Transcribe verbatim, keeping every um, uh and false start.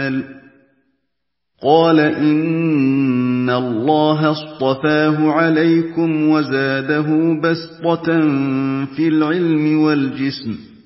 قَالَ إِنَّ اللَّهَ اصْطَفَاهُ عَلَيْكُمْ وَزَادَهُ بَسْطَةً فِي الْعِلْمِ وَالْجِسْمِ